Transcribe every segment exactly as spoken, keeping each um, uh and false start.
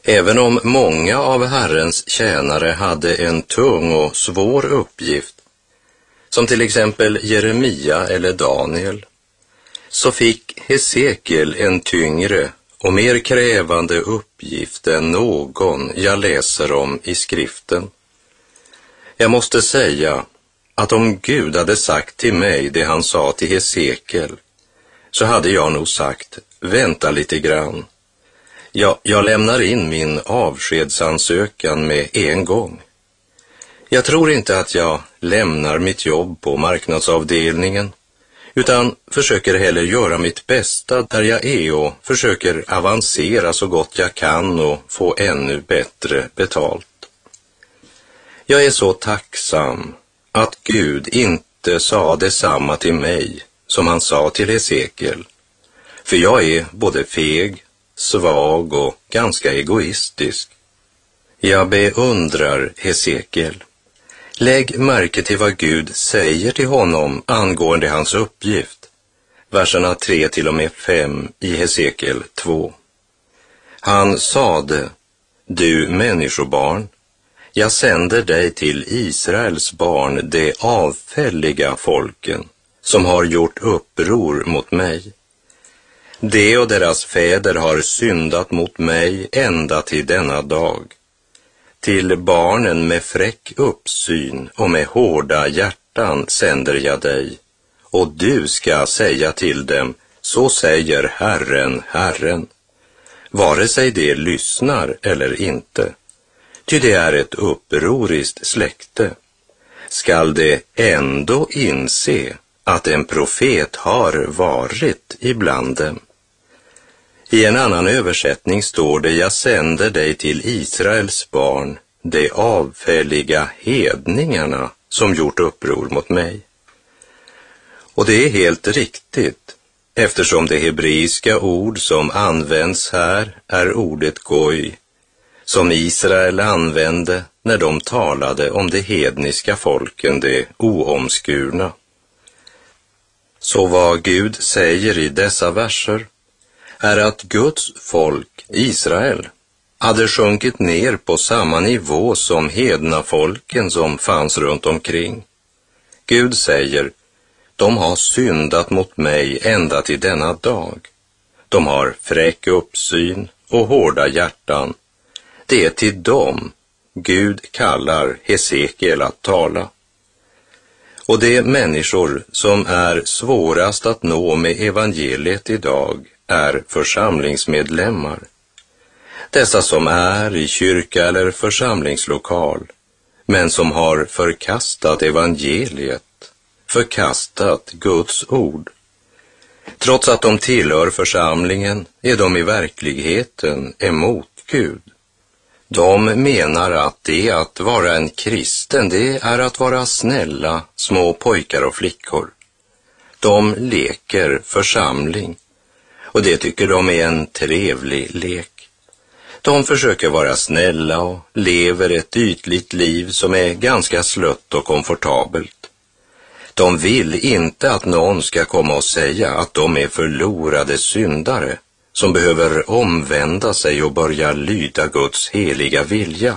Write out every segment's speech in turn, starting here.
Även om många av Herrens tjänare hade en tung och svår uppgift, som till exempel Jeremia eller Daniel, så fick Hesekiel en tyngre och mer krävande uppgift än någon jag läser om i skriften. Jag måste säga att om Gud hade sagt till mig det han sa till Hesekiel, så hade jag nog sagt, vänta lite grann. Ja, jag lämnar in min avskedsansökan med en gång. Jag tror inte att jag lämnar mitt jobb på marknadsavdelningen, utan försöker heller göra mitt bästa där jag är och försöker avancera så gott jag kan och få ännu bättre betalt. Jag är så tacksam att Gud inte sa detsamma till mig som han sa till Hesekiel, för jag är både feg, svag och ganska egoistisk. Jag beundrar Hesekiel. Lägg märke till vad Gud säger till honom angående hans uppgift. Verserna tre till och med fem i Hesekiel två. Han sade, du människobarn, jag sänder dig till Israels barn, de avfälliga folken, som har gjort uppror mot mig. De och deras fäder har syndat mot mig ända till denna dag. Till barnen med fräck uppsyn och med hårda hjärtan sänder jag dig, och du ska säga till dem, så säger Herren, Herren, vare sig de lyssnar eller inte, ty det är ett upproriskt släkte. Skall de ändå inse att en profet har varit ibland dem? I en annan översättning står det, jag sänder dig till Israels barn, de avfälliga hedningarna som gjort uppror mot mig. Och det är helt riktigt, eftersom det hebreiska ord som används här är ordet goj, som Israel använde när de talade om de hedniska folken, de oomskurna. Så vad Gud säger i dessa verser är att Guds folk, Israel, hade sjunkit ner på samma nivå som hedna folken som fanns runt omkring. Gud säger, de har syndat mot mig ända till denna dag. De har fräck uppsyn och hårda hjärtan. Det är till dem Gud kallar Hesekiel att tala. Och de människor som är svårast att nå med evangeliet idag är församlingsmedlemmar. Dessa som är i kyrka eller församlingslokal, men som har förkastat evangeliet, förkastat Guds ord. Trots att de tillhör församlingen är de i verkligheten emot Gud. De menar att det att vara en kristen, det är att vara snälla små pojkar och flickor. De leker församling, och det tycker de är en trevlig lek. De försöker vara snälla och lever ett ytligt liv som är ganska slött och komfortabelt. De vill inte att någon ska komma och säga att de är förlorade syndare som behöver omvända sig och börja lyda Guds heliga vilja.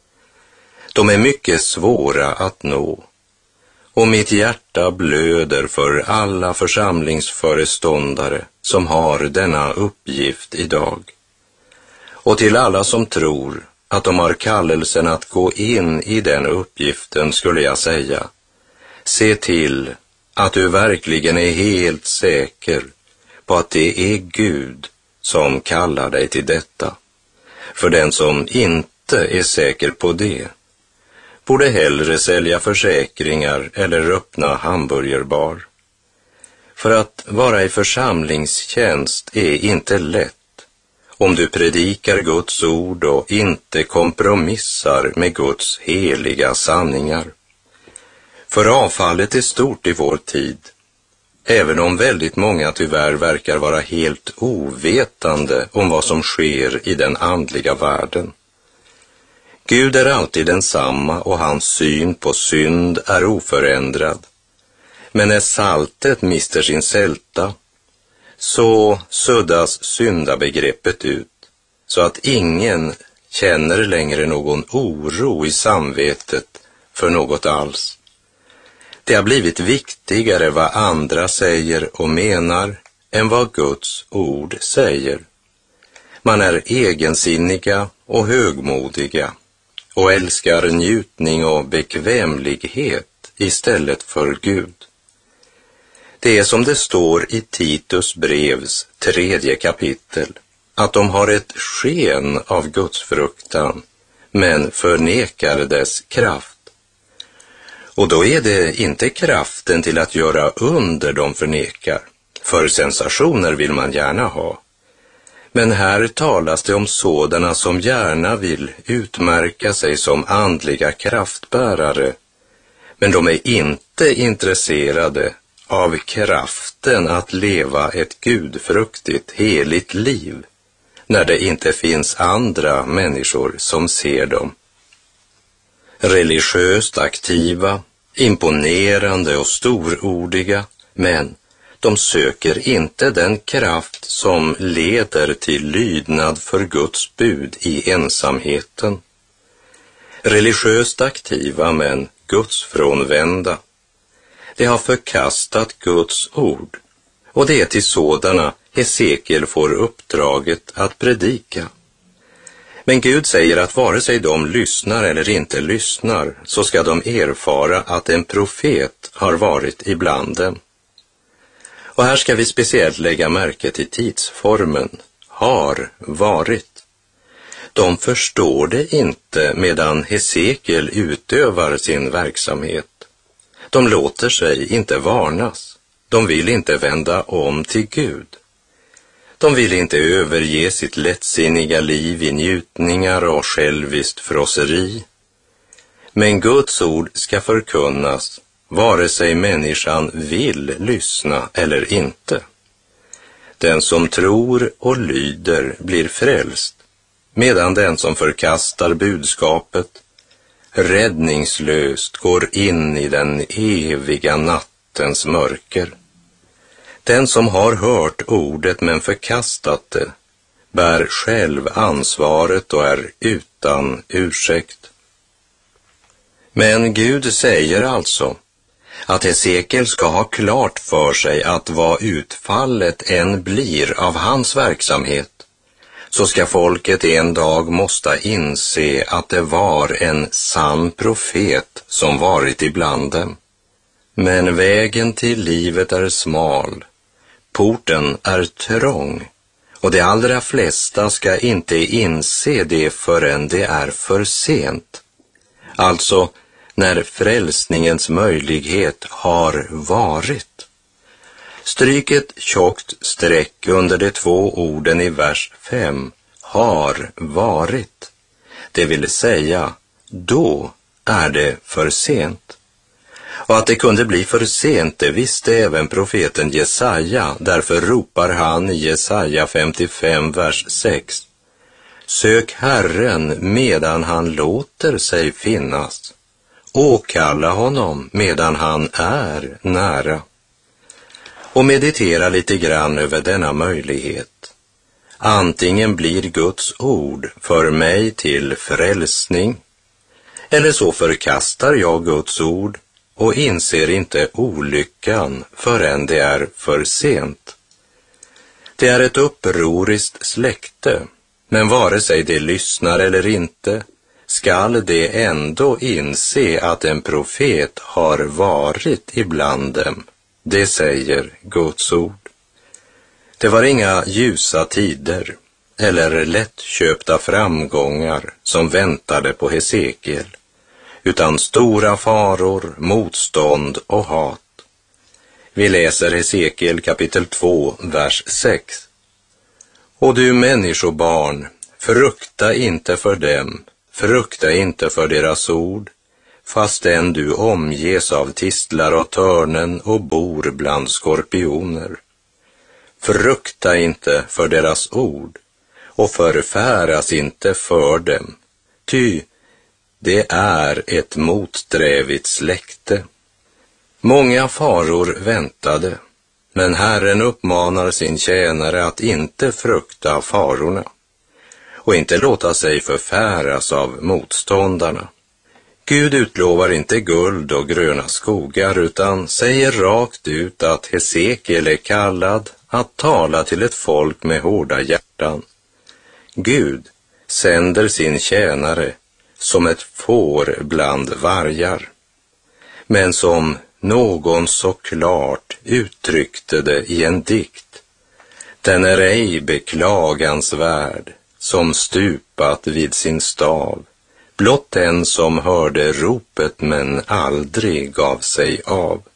De är mycket svåra att nå, och mitt hjärta blöder för alla församlingsföreståndare som har denna uppgift idag. Och till alla som tror att de har kallelsen att gå in i den uppgiften skulle jag säga, se till att du verkligen är helt säker på att det är Gud som kallar dig till detta. För den som inte är säker på det borde hellre sälja försäkringar eller öppna hamburgerbar. För att vara i församlingstjänst är inte lätt om du predikar Guds ord och inte kompromissar med Guds heliga sanningar. För avfallet är stort i vår tid, även om väldigt många tyvärr verkar vara helt ovetande om vad som sker i den andliga världen. Gud är alltid densamma och hans syn på synd är oförändrad. Men när saltet mister sin sälta, så suddas syndabegreppet ut, så att ingen känner längre någon oro i samvetet för något alls. Det har blivit viktigare vad andra säger och menar än vad Guds ord säger. Man är egensinniga och högmodiga och älskar njutning och bekvämlighet istället för Gud. Det är som det står i Titus brevs tredje kapitel, att de har ett sken av Guds fruktan, men förnekar dess kraft. Och då är det inte kraften till att göra under de förnekar, för sensationer vill man gärna ha. Men här talas det om sådana som gärna vill utmärka sig som andliga kraftbärare, men de är inte intresserade av kraften att leva ett gudfruktigt, heligt liv, när det inte finns andra människor som ser dem. Religiöst aktiva, imponerande och storordiga, men de söker inte den kraft som leder till lydnad för Guds bud i ensamheten. Religiöst aktiva, men gudsfrånvända. De har förkastat Guds ord, och det är till sådana Hesekiel får uppdraget att predika. Men Gud säger att vare sig de lyssnar eller inte lyssnar, så ska de erfara att en profet har varit ibland dem. Och här ska vi speciellt lägga märke till tidsformen, har varit. De förstår det inte medan Hesekiel utövar sin verksamhet. De låter sig inte varnas. De vill inte vända om till Gud. De vill inte överge sitt lättsinniga liv i njutningar och själviskt frosseri. Men Guds ord ska förkunnas, vare sig människan vill lyssna eller inte. Den som tror och lyder blir frälst, medan den som förkastar budskapet räddningslöst går in i den eviga nattens mörker. Den som har hört ordet men förkastat det bär själv ansvaret och är utan ursäkt. Men Gud säger alltså att Hesekiel ska ha klart för sig att vad utfallet än blir av hans verksamhet, så ska folket en dag måste inse att det var en sann profet som varit ibland dem. Men vägen till livet är smal, porten är trång, och de allra flesta ska inte inse det förrän det är för sent. Alltså när frälsningens möjlighet har varit. Stryk ett tjockt streck under de två orden i vers fem, har varit. Det vill säga, då är det för sent. Och att det kunde bli för sent, det visste även profeten Jesaja. Därför ropar han i Jesaja femtiofem, vers sex. Sök Herren medan han låter sig finnas. Åkalla honom medan han är nära. Och meditera lite grann över denna möjlighet. Antingen blir Guds ord för mig till frälsning, eller så förkastar jag Guds ord och inser inte olyckan förrän det är för sent. Det är ett upproriskt släkte, men vare sig det lyssnar eller inte, skall det ändå inse att en profet har varit ibland dem. Det säger Guds ord. Det var inga ljusa tider eller lättköpta framgångar som väntade på Hesekiel, utan stora faror, motstånd och hat. Vi läser Hesekiel kapitel två, vers sex. Och du människobarn, frukta inte för dem, frukta inte för deras ord, fastän du omges av tistlar och törnen och bor bland skorpioner. Frukta inte för deras ord och förfäras inte för dem, ty det är ett motsträvigt släkte. Många faror väntade, men Herren uppmanar sin tjänare att inte frukta farorna. och inte låta sig förfäras av motståndarna. Gud utlovar inte guld och gröna skogar utan säger rakt ut att Hesekiel är kallad att tala till ett folk med hårda hjärtan. Gud sänder sin tjänare som ett får bland vargar. Men som någon så klart uttryckte det i en dikt: den är ej beklagansvärd som stupat vid sin stav, blott den som hörde ropet men aldrig gav sig av.